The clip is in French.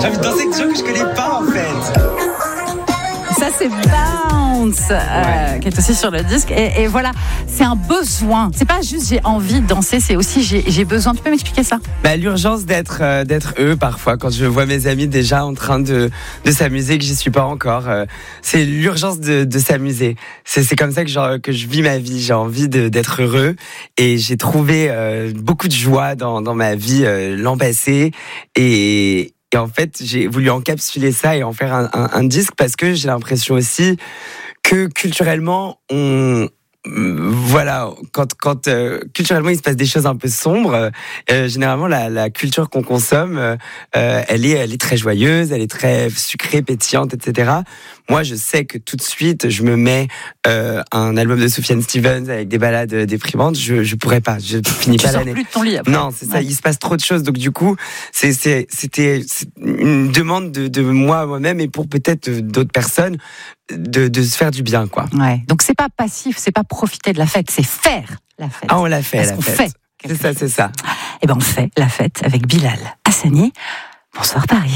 J'ai envie de danser avec des gens que je connais pas en fait. Ça c'est Bounce qui est aussi sur le disque et voilà, c'est un besoin. C'est pas juste j'ai envie de danser, c'est aussi j'ai besoin. Tu peux m'expliquer ça? L'urgence d'être eux parfois quand je vois mes amis déjà en train de s'amuser que j'y suis pas encore. C'est l'urgence de s'amuser. C'est comme ça que je vis ma vie. J'ai envie d'être heureux et j'ai trouvé beaucoup de joie dans ma vie l'an passé et en fait, j'ai voulu encapsuler ça et en faire un disque parce que j'ai l'impression aussi que culturellement, quand culturellement il se passe des choses un peu sombres, généralement la culture qu'on consomme, elle est très joyeuse, elle est très sucrée, pétillante, etc. Moi, je sais que tout de suite, je me mets un album de Sufjan Stevens avec des ballades déprimantes, je pourrais pas, je finis pas l'année. Tu sors plus de ton lit après. Non, c'est ça, il se passe trop de choses, donc du coup, c'était une demande de moi-même et pour peut-être d'autres personnes de se faire du bien, quoi. Ouais. Donc c'est pas passif, c'est pas profiter de la fête, c'est faire la fête. Ah, on l'a fait, la fête. C'est ça. Eh ben on fait la fête avec Bilal Hassani. Bonsoir Paris.